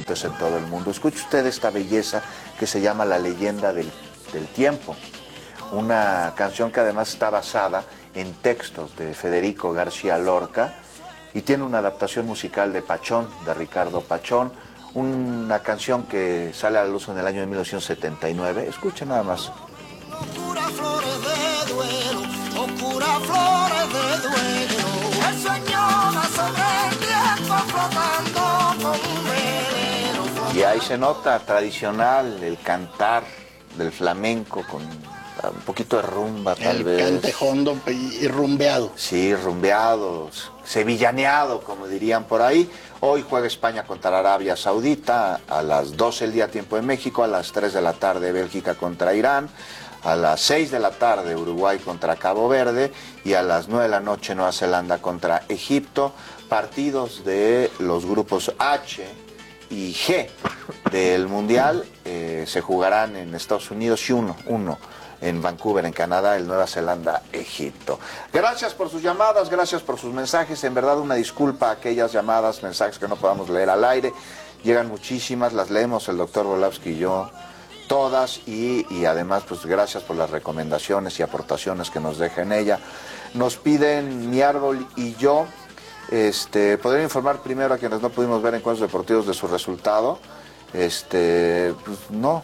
momentos en todo el mundo. Escuche usted esta belleza que se llama La leyenda del tiempo, una canción que además está basada en textos de Federico García Lorca y tiene una adaptación musical de Pachón, de Ricardo Pachón, una canción que sale a la luz en el año de 1979. Escuchen nada más. Oscura flores de duelo, oscura flores de duelo. El sueño va sobre el tiempo flotando con un velero. Y ahí se nota tradicional el cantar del flamenco con un poquito de rumba, tal vez. El cante hondo y rumbeado. Sí, rumbeado, sevillaneado, como dirían por ahí. Hoy juega España contra Arabia Saudita a las 12 del día tiempo de México, a las 3 de la tarde Bélgica contra Irán, a las 6 de la tarde Uruguay contra Cabo Verde y a las 9 de la noche Nueva Zelanda contra Egipto. Partidos de los grupos H y G del Mundial se jugarán en Estados Unidos y uno en Vancouver, en Canadá, el Nueva Zelanda, Egipto. Gracias por sus llamadas, gracias por sus mensajes. En verdad, una disculpa a aquellas llamadas, mensajes que no podamos leer al aire. Llegan muchísimas, las leemos el doctor Volavsky y yo, todas, y además, pues gracias por las recomendaciones y aportaciones que nos deja en ella. Nos piden Mi Árbol y yo, ¿podría informar primero a quienes no pudimos ver encuentros deportivos de su resultado? Pues no.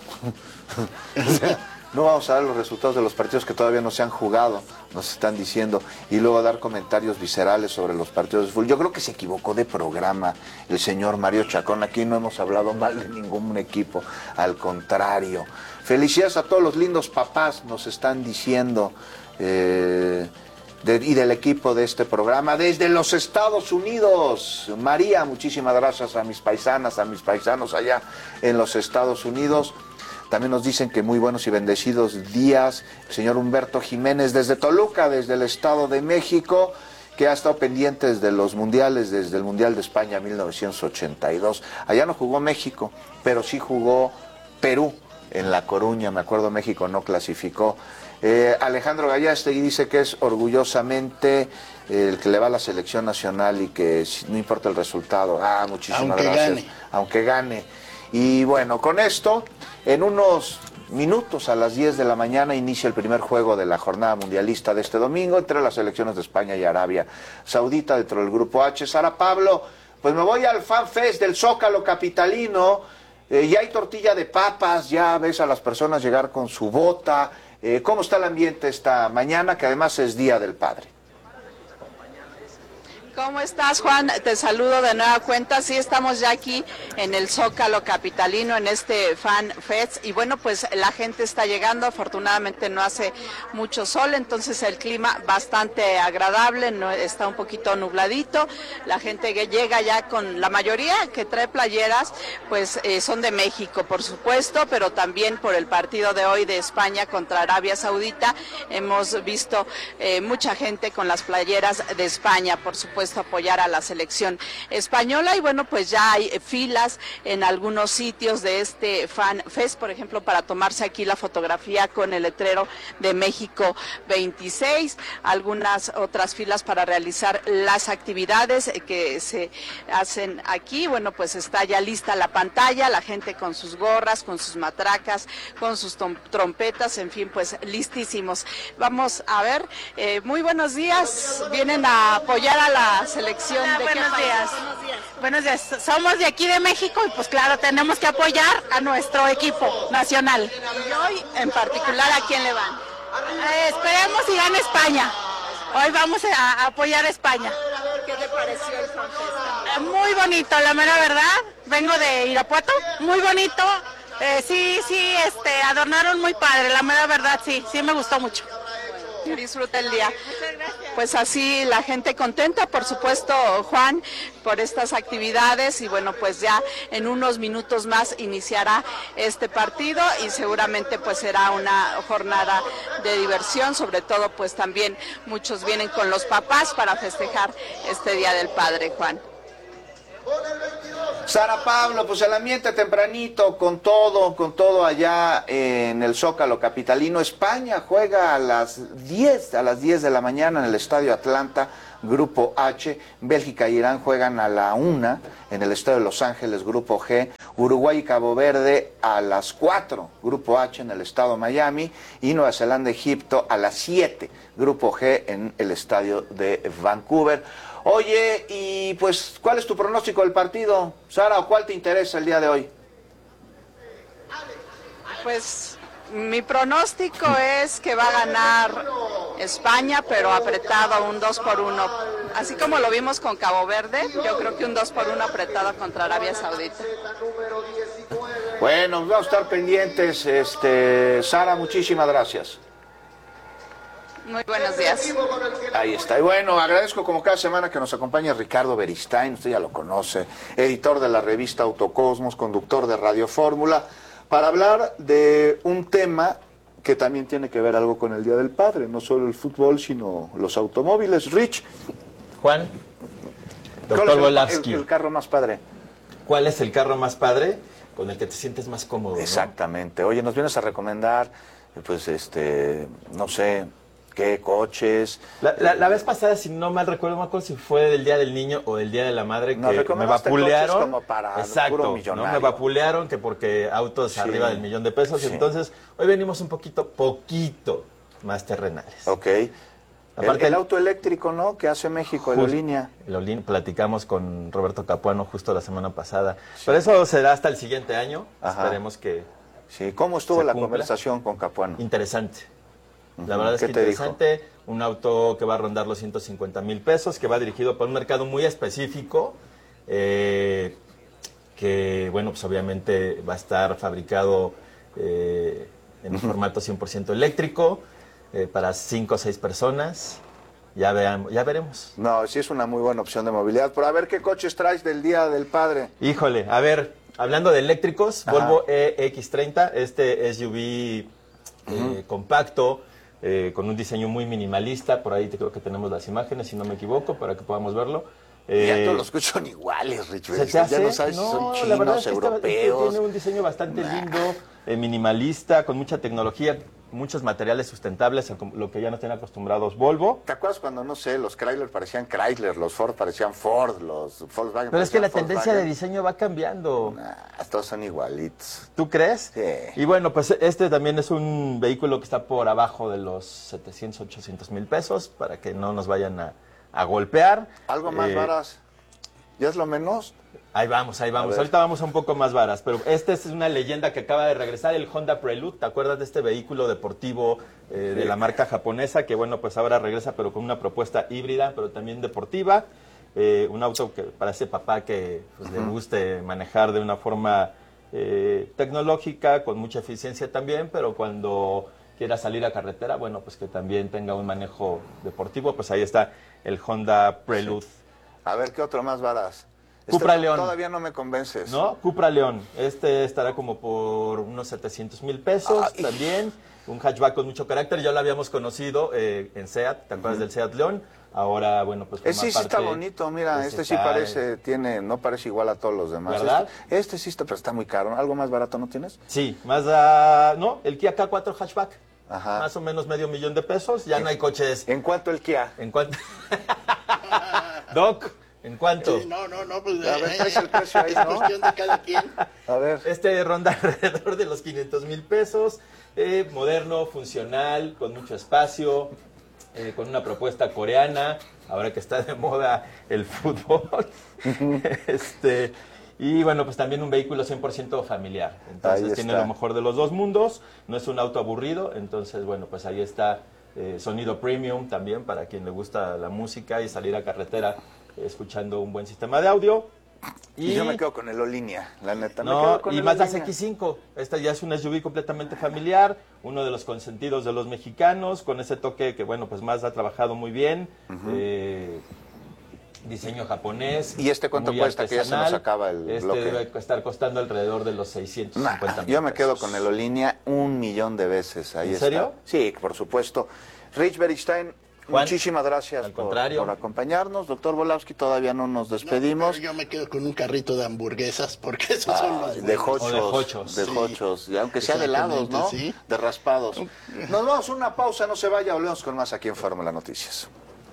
No vamos a dar los resultados de los partidos que todavía no se han jugado, nos están diciendo, y luego dar comentarios viscerales sobre los partidos de fútbol. Yo creo que se equivocó de programa el señor Mario Chacón. Aquí no hemos hablado mal de ningún equipo, al contrario. Felicidades a todos los lindos papás, nos están diciendo, y del equipo de este programa, desde los Estados Unidos. María, muchísimas gracias a mis paisanas, a mis paisanos allá en los Estados Unidos. También nos dicen que muy buenos y bendecidos días. El señor Humberto Jiménez desde Toluca, desde el Estado de México, que ha estado pendiente de los mundiales, desde el Mundial de España 1982. Allá no jugó México, pero sí jugó Perú en La Coruña. Me acuerdo, México no clasificó. Alejandro Gallastegui dice que es orgullosamente el que le va a la selección nacional y que no importa el resultado. Muchísimas gracias. Aunque gane. Y bueno, con esto, en unos minutos, a las 10 de la mañana, inicia el primer juego de la jornada mundialista de este domingo entre las selecciones de España y Arabia Saudita dentro del grupo H. Sara Pablo, pues me voy al Fan Fest del Zócalo capitalino. Ya hay tortilla de papas, ya ves a las personas llegar con su bota. ¿Cómo está el ambiente esta mañana, que además es Día del Padre? ¿Cómo estás, Juan? Te saludo de nueva cuenta. Sí, estamos ya aquí en el Zócalo capitalino, en este Fan Fest, y bueno, pues la gente está llegando. Afortunadamente no hace mucho sol, entonces el clima bastante agradable, no está un poquito nubladito. La gente que llega ya, con la mayoría que trae playeras, pues son de México, por supuesto, pero también por el partido de hoy de España contra Arabia Saudita. Hemos visto mucha gente con las playeras de España, por supuesto, apoyar a la selección española. Y bueno, pues ya hay filas en algunos sitios de este Fan Fest, por ejemplo, para tomarse aquí la fotografía con el letrero de México 26, algunas otras filas para realizar las actividades que se hacen aquí. Bueno, pues está ya lista la pantalla, la gente con sus gorras, con sus matracas, con sus trompetas, en fin, pues listísimos. Vamos a ver, muy buenos días, vienen a apoyar a la selección. Hola, de buenos días. Buenos días. Somos de aquí de México y pues claro, tenemos que apoyar a nuestro equipo nacional. Y hoy en particular, ¿a quién le van? Esperemos y gane España. Hoy vamos a apoyar a España. A ver, ¿qué te pareció el Fan Fest? Muy bonito, la mera verdad. Vengo de Irapuato, muy bonito. Sí, adornaron muy padre, la mera verdad, sí me gustó mucho. Disfruta el día. Muchas gracias. Pues así la gente contenta, por supuesto, Juan, por estas actividades, y bueno, pues ya en unos minutos más iniciará este partido y seguramente pues será una jornada de diversión. Sobre todo pues también muchos vienen con los papás para festejar este Día del Padre, Juan. Sara Pablo, pues el ambiente tempranito, con todo allá en el Zócalo capitalino. España juega a las 10 de la mañana en el Estadio Atlanta, Grupo H. Bélgica e Irán juegan a la 1 en el Estadio de Los Ángeles, Grupo G. Uruguay y Cabo Verde a las 4, Grupo H en el Estado Miami. Y Nueva Zelanda, Egipto a las 7, Grupo G en el Estadio de Vancouver. Oye, y pues, ¿cuál es tu pronóstico del partido, Sara, o cuál te interesa el día de hoy? Pues mi pronóstico es que va a ganar España, pero apretado, un 2-1. Así como lo vimos con Cabo Verde, yo creo que un 2-1 apretado contra Arabia Saudita. Bueno, vamos a estar pendientes. Sara, muchísimas gracias. Muy buenos días. Ahí está. Y bueno, agradezco como cada semana que nos acompañe Ricardo Beristain, usted ya lo conoce, editor de la revista Autocosmos, conductor de Radio Fórmula, para hablar de un tema que también tiene que ver algo con el Día del Padre, no solo el fútbol, sino los automóviles. Rich. Juan, ¿Cuál doctor es Volavsky, el carro más padre? ¿cuál es el carro más padre con el que te sientes más cómodo? Exactamente. Oye, nos vienes a recomendar, pues, no sé, qué coches. La vez pasada, si no mal recuerdo, me acuerdo si fue del Día del Niño o del Día de la Madre, Nos que me recomendaste vapulearon. coches como para puro Exacto, millonario. ¿no? Me vapulearon que porque autos Sí. arriba del $1,000,000. Sí. Entonces, hoy venimos un poquito más terrenales. Ok. Aparte el auto eléctrico, ¿no? Que hace México, el Olinia. Platicamos con Roberto Capuano justo la semana pasada. Pero eso será hasta el siguiente año. Ajá. Esperemos que Sí, ¿cómo estuvo se la cumpla. conversación con Capuano? Interesante. La Ujú. verdad es ¿Qué que te dijo? interesante. Un auto que va a rondar los $150,000, que va dirigido para un mercado muy específico, que, bueno, pues obviamente va a estar fabricado en un formato 100% eléctrico, para 5 o 6 personas. Ya veremos. No, sí es una muy buena opción de movilidad. Pero a ver qué coches traes del Día del Padre. Híjole, a ver, hablando de eléctricos, Ajá. Volvo EX30, este SUV compacto, con un diseño muy minimalista. Por ahí creo que tenemos las imágenes, si no me equivoco, para que podamos verlo. Ya todos los coches son iguales, Rich. ¿Se te Ya hace? no sabes si son la verdad chinos, es que europeos. tiene un diseño bastante lindo, minimalista, con mucha tecnología, muchos materiales sustentables, a lo que ya nos tienen acostumbrados Volvo. ¿Te acuerdas cuando, no sé, los Chrysler parecían Chrysler, los Ford parecían Ford, los Volkswagen Pero es que la parecían tendencia de Volkswagen? diseño va cambiando. Todos son igualitos. ¿Tú crees? Sí. Y bueno, pues este también es un vehículo que está por abajo de los 700, 800 mil pesos, para que no nos vayan a golpear. ¿Algo más varas? ¿Ya es lo menos? Ahí vamos. A ver. Ahorita vamos a un poco más varas, pero esta es una leyenda que acaba de regresar, el Honda Prelude. ¿Te acuerdas de este vehículo deportivo de la marca japonesa? Que bueno, pues ahora regresa, pero con una propuesta híbrida, pero también deportiva. Un auto que para ese papá que pues, le guste manejar de una forma tecnológica, con mucha eficiencia también, pero cuando quiera salir a carretera, bueno, pues que también tenga un manejo deportivo. Pues ahí está el Honda Prelude. Sí. A ver, ¿qué otro más varas? Cupra León. Todavía no me convences. ¿No? Cupra León. Este estará como por unos 700 mil pesos. Ay. También. Un hatchback con mucho carácter. Ya lo habíamos conocido en SEAT. ¿Te acuerdas del SEAT León? Ahora, bueno, pues forma Sí parte... está bonito, mira, pues este sí está- parece, no parece igual a todos los demás. ¿Verdad? Este sí está, pero está muy caro. ¿Algo más barato no tienes? Sí, no, el Kia K4 hatchback. Ajá. Más o menos $500,000. Ya no hay coches. ¿En cuánto el Kia? ¿En cuánto? Doc, ¿en cuánto? Sí, no, pues A ver, traes el precio ahí, es ¿no? cuestión de cada quien. A ver. Este ronda alrededor de los $500,000. Moderno, funcional, con mucho espacio, con una propuesta coreana, ahora que está de moda el fútbol. Y bueno, pues también un vehículo 100% familiar. Ahí Entonces tiene está. lo mejor de los dos mundos, no es un auto aburrido, entonces bueno, pues ahí está sonido premium también para quien le gusta la música y salir a carretera escuchando un buen sistema de audio. Y yo me quedo con el Olinia, la neta. me No, quedo con y el Mazda Olinia. CX-5. Esta ya es un SUV completamente familiar, uno de los consentidos de los mexicanos, con ese toque que, bueno, pues Mazda ha trabajado muy bien. Diseño japonés. ¿Y este cuánto muy cuesta? Que ya se nos artesanal. acaba el Este bloque. debe estar costando alrededor de los Nah, 650 mil yo me quedo pesos. con el Olinia 1,000,000 de veces. Ahí ¿En está. serio? Sí, por supuesto. Rich Beristain, Juan, muchísimas gracias al contrario. por acompañarnos. Doctor Volowski, todavía no nos despedimos. Pero yo me quedo con un carrito de hamburguesas porque esos son los De buenos. O de jochos, jochos. de jochos, y aunque sea de helados, ¿no? Sí. De raspados. Nos vamos a una pausa, no se vaya, volvemos con más aquí en Fórmula Noticias.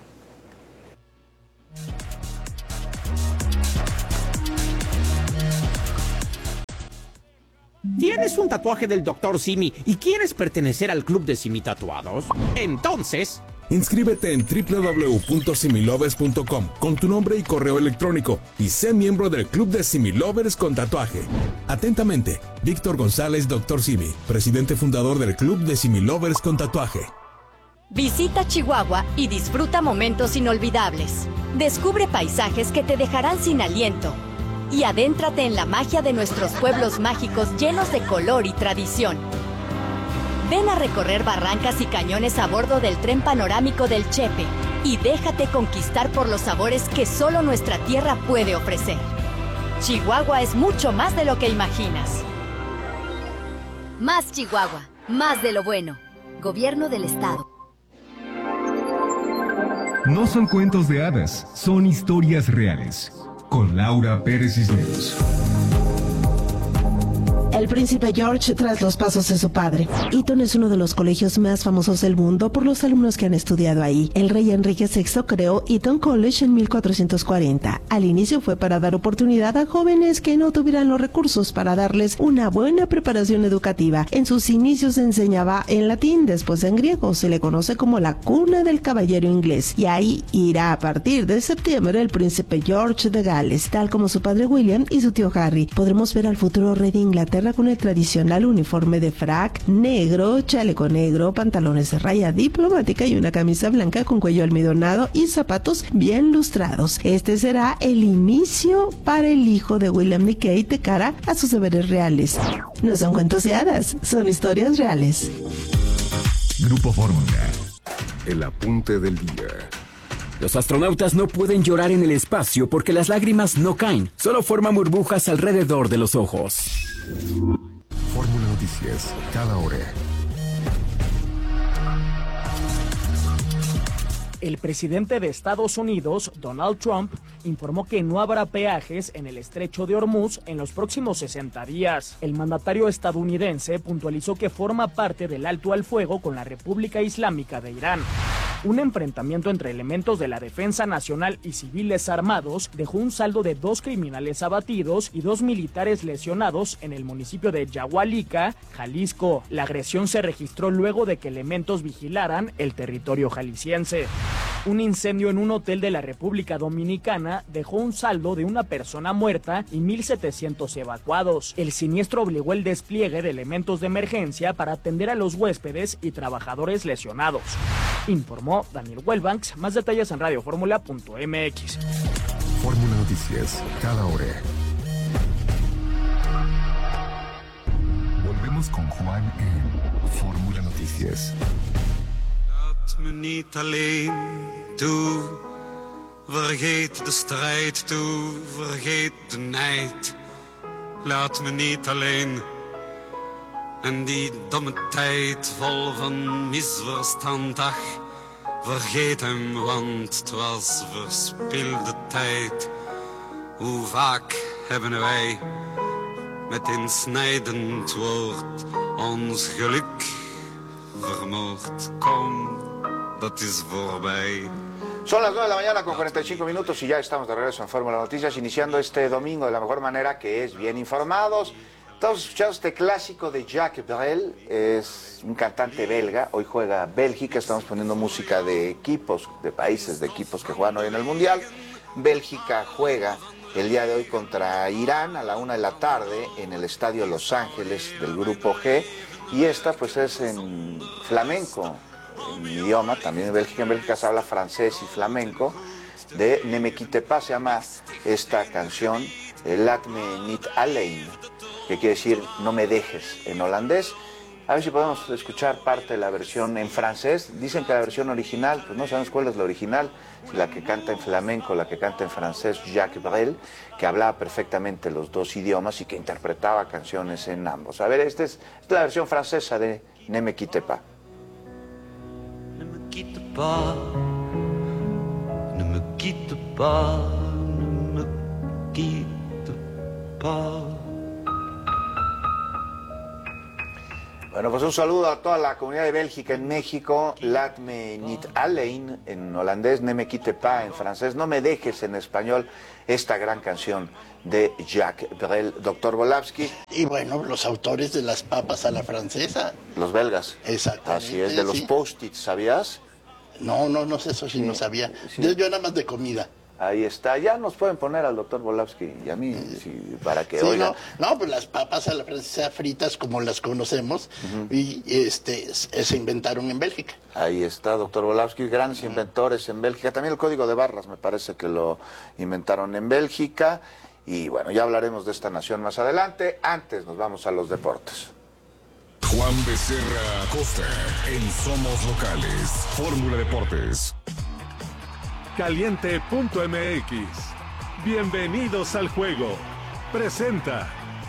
¿Tienes un tatuaje del Dr. Simi y quieres pertenecer al club de Simi Tatuados? Entonces, inscríbete en www.similovers.com con tu nombre y correo electrónico y sé miembro del club de Similovers con tatuaje. Atentamente, Víctor González, Dr. Simi, presidente fundador del club de Similovers con tatuaje. Visita Chihuahua y disfruta momentos inolvidables. Descubre paisajes que te dejarán sin aliento. Y adéntrate en la magia de nuestros pueblos mágicos llenos de color y tradición. Ven a recorrer barrancas y cañones a bordo del tren panorámico del Chepe y déjate conquistar por los sabores que solo nuestra tierra puede ofrecer. Chihuahua es mucho más de lo que imaginas. Más Chihuahua, más de lo bueno. Gobierno del Estado. No son cuentos de hadas, son historias reales. Con Laura Pérez Cisneros. El príncipe George tras los pasos de su padre. Eton es uno de los colegios más famosos del mundo por los alumnos que han estudiado ahí. El rey Enrique VI creó Eton College en 1440. Al inicio fue para dar oportunidad a jóvenes que no tuvieran los recursos para darles una buena preparación educativa. En sus inicios se enseñaba en latín, después en griego. Se le conoce como la cuna del caballero inglés. Y ahí irá a partir de septiembre el príncipe George de Gales, tal como su padre William y su tío Harry. Podremos ver al futuro rey de Inglaterra con el tradicional uniforme de frac negro, chaleco negro, pantalones de raya diplomática y una camisa blanca con cuello almidonado y zapatos bien lustrados. Este será el inicio para el hijo de William y Kate de cara a sus deberes reales. No son cuentos de hadas, son historias reales. Grupo Fórmula. El apunte del día. los astronautas no pueden llorar en el espacio porque las lágrimas no caen, solo forman burbujas alrededor de los ojos. Fórmula Noticias, cada hora. El presidente de Estados Unidos, Donald Trump, informó que no habrá peajes en el estrecho de Hormuz en los próximos 60 días. El mandatario estadounidense puntualizó que forma parte del alto al fuego con la República Islámica de Irán. Un enfrentamiento entre elementos de la Defensa Nacional y civiles armados dejó un saldo de 2 criminales abatidos y 2 militares lesionados en el municipio de Yahualica, Jalisco. La agresión se registró luego de que elementos vigilaran el territorio jalisciense. Un incendio en un hotel de la República Dominicana dejó un saldo de una persona muerta y 1,700 evacuados. El siniestro obligó el despliegue de elementos de emergencia para atender a los huéspedes y trabajadores lesionados. Informó Daniel Welbanks. Más detalles en radioformula.mx. Fórmula Noticias, cada hora. Volvemos con Juan en Fórmula Noticias. Laat me niet alleen toe, vergeet de strijd toe, vergeet de nijd. Laat me niet alleen en die domme tijd vol van misverstand, ach, vergeet hem, want het was verspilde tijd. Hoe vaak hebben wij met insnijdend woord ons geluk vermoord. Kom, dat is voorbij. Son las 9 de la mañana con 45 minutos y ya estamos de regreso en Fórmula Noticias, iniciando este domingo de la mejor manera, que es bien informados. Estamos escuchando este clásico de Jacques Brel, es un cantante belga, hoy juega Bélgica, estamos poniendo música de equipos, de países, de equipos que juegan hoy en el Mundial. Bélgica juega el día de hoy contra Irán a la 1 de la tarde en el estadio Los Ángeles del Grupo G, y esta pues es en flamenco, en mi idioma, también en Bélgica se habla francés y flamenco, de Ne me quitte pas, se llama esta canción, Laat me niet alleen, que quiere decir no me dejes en holandés. A ver si podemos escuchar parte de la versión en francés. Dicen que la versión original, pues no sabemos cuál es la original, si la que canta en flamenco, la que canta en francés, Jacques Brel, que hablaba perfectamente los dos idiomas y que interpretaba canciones en ambos. A ver, esta es la versión francesa de Ne me quitte pas. Ne me quitte pas, quitte pas, ne me quitte pas. Bueno, pues un saludo a toda la comunidad de Bélgica en México. Laat me niet alleen en holandés, ne me quitte pas en francés. No me dejes en español esta gran canción de Jacques Brel. Doctor Volavsky. Y bueno, los autores de las papas a la francesa. Los belgas. Exactamente. Así es, de los post-its, ¿sabías? No sé, eso sí no sabía. Sí. Yo nada más de comida. Ahí está, ya nos pueden poner al doctor Volavsky y a mí, para que oigan. No, pues las papas a la francesa fritas como las conocemos, y se inventaron en Bélgica. Ahí está, doctor Volavsky, grandes inventores en Bélgica. También el código de barras me parece que lo inventaron en Bélgica. Y bueno, ya hablaremos de esta nación más adelante. Antes nos vamos a los deportes. Juan Becerra Acosta en Somos Locales, Fórmula Deportes. Caliente.mx. Bienvenidos al juego. Presenta.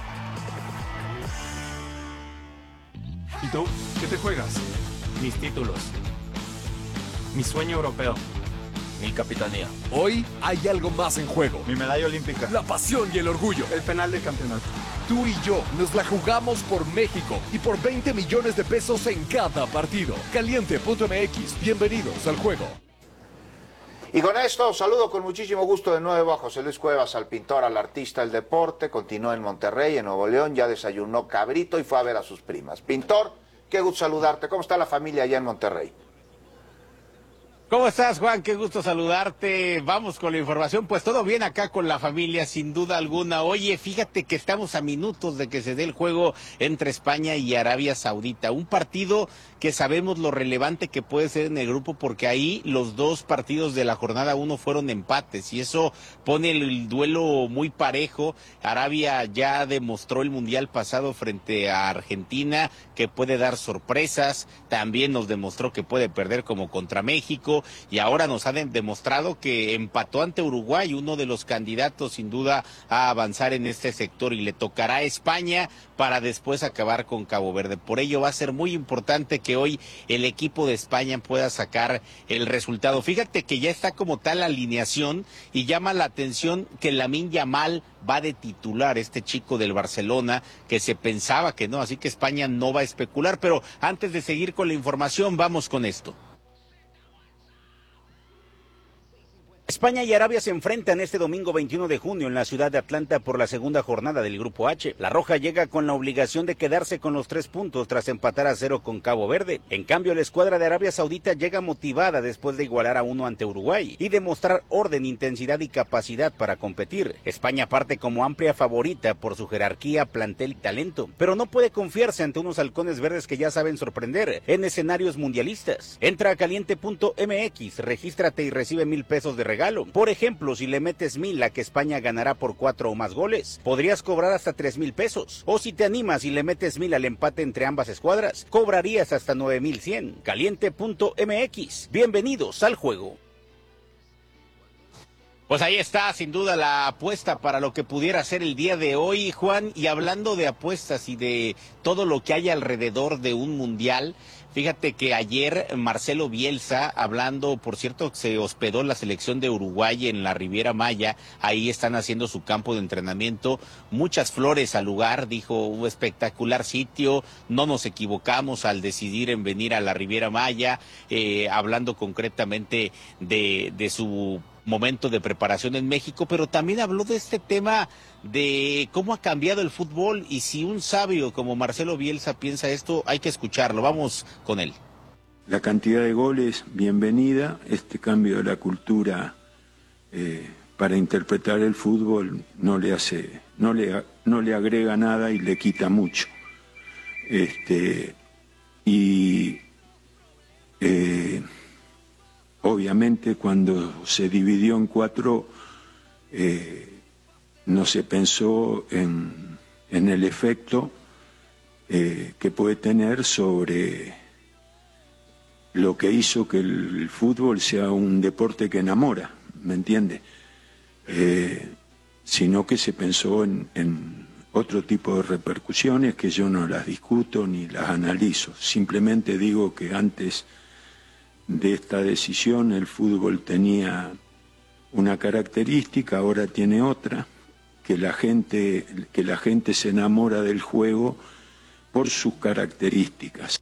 ¿Y tú? ¿Qué te juegas? Mis títulos. Mi sueño europeo. Mi capitanía. Hoy hay algo más en juego. Mi medalla olímpica. La pasión y el orgullo. El penal de campeonato. Tú y yo nos la jugamos por México y por 20 millones de pesos en cada partido. Caliente.mx. Bienvenidos al juego. Y con esto saludo con muchísimo gusto de nuevo a José Luis Cuevas, al pintor, al artista del deporte. Continúa en Monterrey, en Nuevo León, ya desayunó cabrito y fue a ver a sus primas. Pintor, qué gusto saludarte. ¿Cómo está la familia allá en Monterrey? ¿Cómo estás, Juan? Qué gusto saludarte. Vamos con la información. Pues todo bien acá con la familia, sin duda alguna. Oye, fíjate que estamos a minutos de que se dé el juego entre España y Arabia Saudita. Un partido que sabemos lo relevante que puede ser en el grupo, porque ahí los dos partidos de la jornada 1 fueron empates y eso pone el duelo muy parejo. Arabia ya demostró el mundial pasado frente a Argentina que puede dar sorpresas. También nos demostró que puede perder como contra México. Y ahora nos ha demostrado que empató ante Uruguay, uno de los candidatos sin duda a avanzar en este sector, y le tocará a España para después acabar con Cabo Verde. Por ello va a ser muy importante que hoy el equipo de España pueda sacar el resultado. Fíjate que ya está como tal la alineación y llama la atención que Lamine Yamal va de titular, este chico del Barcelona, que se pensaba que no, así que España no va a especular. Pero antes de seguir con la información, vamos con esto. España y Arabia se enfrentan este domingo 21 de junio en la ciudad de Atlanta por la segunda jornada del Grupo H. La Roja llega con la obligación de quedarse con los 3 puntos tras empatar a 0 con Cabo Verde. En cambio, la escuadra de Arabia Saudita llega motivada después de igualar a 1 ante Uruguay y demostrar orden, intensidad y capacidad para competir. España parte como amplia favorita por su jerarquía, plantel y talento, pero no puede confiarse ante unos halcones verdes que ya saben sorprender en escenarios mundialistas. Entra a caliente.mx, regístrate y recibe $1,000 de regalo. Por ejemplo, si le metes 1,000 a que España ganará por 4 o más goles, podrías cobrar hasta $3,000. O si te animas y le metes 1,000 al empate entre ambas escuadras, cobrarías hasta 9,100. Caliente.mx. Bienvenidos al juego. Pues ahí está, sin duda, la apuesta para lo que pudiera ser el día de hoy, Juan. Y hablando de apuestas y de todo lo que hay alrededor de un mundial, fíjate que ayer Marcelo Bielsa, hablando, por cierto, se hospedó la selección de Uruguay en la Riviera Maya, ahí están haciendo su campo de entrenamiento, muchas flores al lugar, dijo, un espectacular sitio, no nos equivocamos al decidir en venir a la Riviera Maya, hablando concretamente de su momento de preparación en México, pero también habló de este tema de cómo ha cambiado el fútbol, y si un sabio como Marcelo Bielsa piensa esto, hay que escucharlo. Vamos con él. La cantidad de goles, bienvenida. Este cambio de la cultura para interpretar el fútbol no le agrega nada y le quita mucho. Obviamente cuando se dividió en 4 no se pensó en el efecto que puede tener sobre lo que hizo que el fútbol sea un deporte que enamora, ¿me entiende? Sino que se pensó en otro tipo de repercusiones que yo no las discuto ni las analizo, simplemente digo que antes de esta decisión el fútbol tenía una característica, ahora tiene otra, que la gente se enamora del juego por sus características.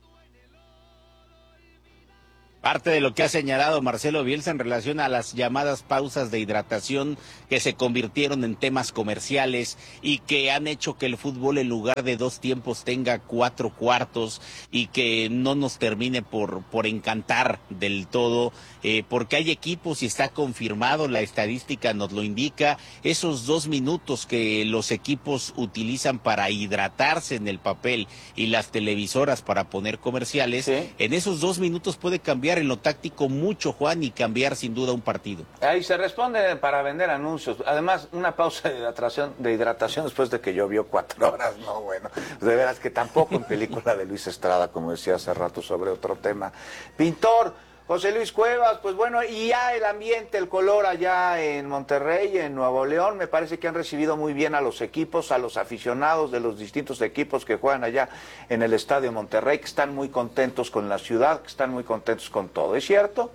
Parte de lo que ha señalado Marcelo Bielsa en relación a las llamadas pausas de hidratación que se convirtieron en temas comerciales y que han hecho que el fútbol en lugar de 2 tiempos tenga 4 cuartos y que no nos termine por encantar del todo, porque hay equipos y está confirmado, la estadística nos lo indica, esos 2 minutos que los equipos utilizan para hidratarse en el papel y las televisoras para poner comerciales, en esos 2 minutos puede cambiar en lo táctico mucho, Juan, y cambiar sin duda un partido. Ahí se responde para vender anuncios. Además, una pausa de hidratación después de que llovió 4 horas, no, bueno, de veras que tampoco en película de Luis Estrada, como decía hace rato sobre otro tema. Pintor, José Luis Cuevas, pues bueno, y ya el ambiente, el color allá en Monterrey, en Nuevo León, me parece que han recibido muy bien a los equipos, a los aficionados de los distintos equipos que juegan allá en el Estadio Monterrey, que están muy contentos con la ciudad, que están muy contentos con todo, ¿es cierto?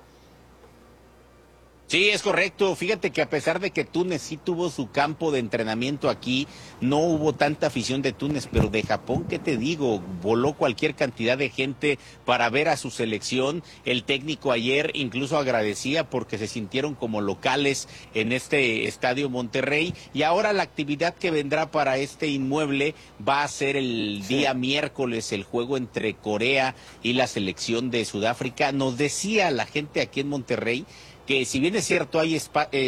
Sí, es correcto. Fíjate que a pesar de que Túnez sí tuvo su campo de entrenamiento aquí, no hubo tanta afición de Túnez, pero de Japón, ¿qué te digo? Voló cualquier cantidad de gente para ver a su selección. El técnico ayer incluso agradecía porque se sintieron como locales en este Estadio Monterrey. Y ahora la actividad que vendrá para este inmueble va a ser el día miércoles, el juego entre Corea y la selección de Sudáfrica. Nos decía la gente aquí en Monterrey que si bien es cierto hay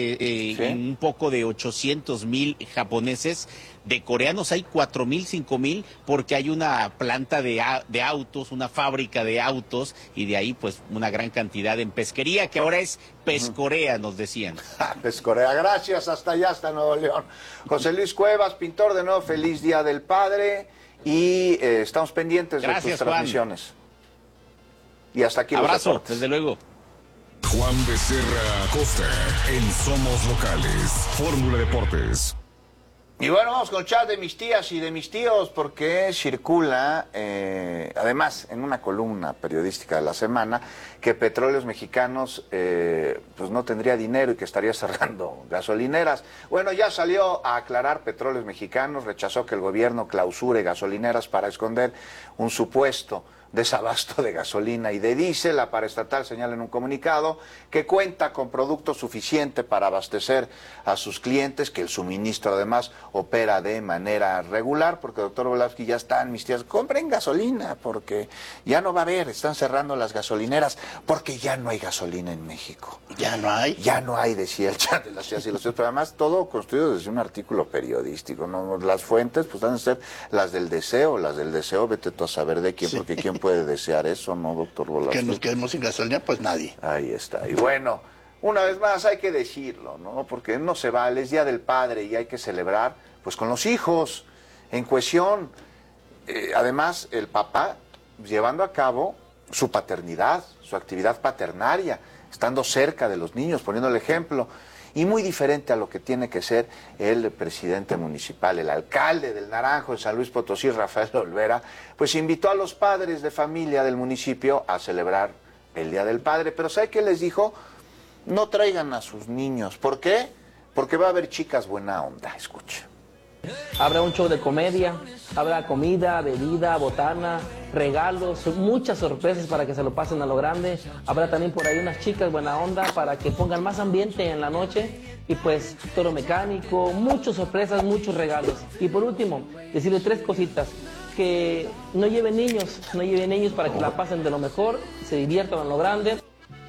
un poco de 800,000 japoneses, de coreanos hay 4,000, 5,000, porque hay una planta de autos, una fábrica de autos, y de ahí pues una gran cantidad en pesquería, que ahora es Pescorea, nos decían. Pescorea, gracias, hasta allá, hasta Nuevo León. José Luis Cuevas, pintor, de nuevo, feliz Día del Padre, y estamos pendientes de tus transmisiones. Juan. Y hasta aquí los abrazo, deportes. desde luego. Juan Becerra Costa en Somos Locales, Fórmula Deportes. Y bueno, vamos con el chat de mis tías y de mis tíos, porque circula, además, en una columna periodística de la semana, que Petróleos Mexicanos pues no tendría dinero y que estaría cerrando gasolineras. Bueno, ya salió a aclarar Petróleos Mexicanos, rechazó que el gobierno clausure gasolineras para esconder un supuesto desabasto de gasolina y de diésel. La paraestatal señala en un comunicado que cuenta con producto suficiente para abastecer a sus clientes, que el suministro además opera de manera regular, porque doctor Volavsky, ya están mis tías, compren gasolina, porque ya no va a haber, están cerrando las gasolineras, porque ya no hay gasolina en México. ¿Ya no hay? Ya no hay, decía el chat de las tías y los tíos, pero además todo construido desde un artículo periodístico, ¿no? Las fuentes pues van a ser las del deseo, vete tú a saber de quién, porque quién puede desear eso, ¿no, doctor Volavsky? Que nos quedemos sin gasolina, pues nadie. Ahí está. Y bueno, una vez más hay que decirlo, ¿no? Porque no se vale, es Día del Padre y hay que celebrar, pues, con los hijos, en cohesión. Además, el papá llevando a cabo su paternidad, su actividad paternaria, estando cerca de los niños, poniendo el ejemplo. Y muy diferente a lo que tiene que ser el presidente municipal, el alcalde del Naranjo, en San Luis Potosí, Rafael Olvera, pues invitó a los padres de familia del municipio a celebrar el Día del Padre. Pero ¿sabe qué les dijo? No traigan a sus niños. ¿Por qué? Porque va a haber chicas buena onda. Escucha. Habrá un show de comedia, habrá comida, bebida, botana, regalos, muchas sorpresas para que se lo pasen a lo grande. Habrá también por ahí unas chicas buena onda para que pongan más ambiente en la noche. Y pues toro mecánico, muchas sorpresas, muchos regalos. Y por último, decirle 3 cositas. Que no lleven niños para que la pasen de lo mejor, se diviertan a lo grande.